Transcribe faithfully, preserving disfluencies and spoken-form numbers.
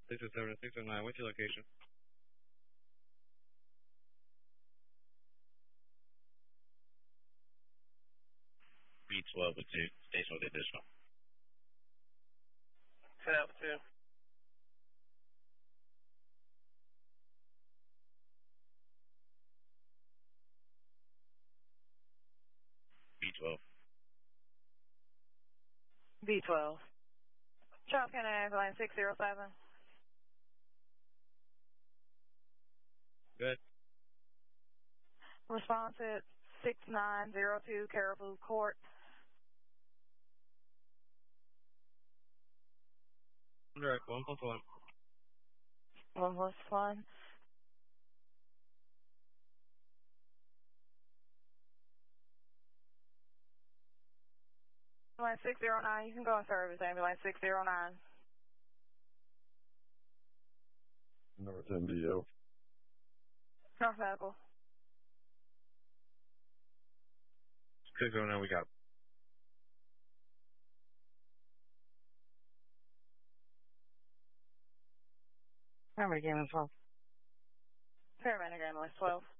six oh seven six oh nine, what's your location? B twelve with two. Station with additional. ten out with two. B twelve. B twelve. Charles County Ambulance six oh seven. Good. Response at six nine zero two Caribou Court. Direct, one plus one. One plus one. Ambulance six oh nine, you can go in service, Ambulance six oh nine. Number ten B O. North Medical. six oh nine, we got. Paramedic Ambulance twelve. Paramedic Ambulance twelve.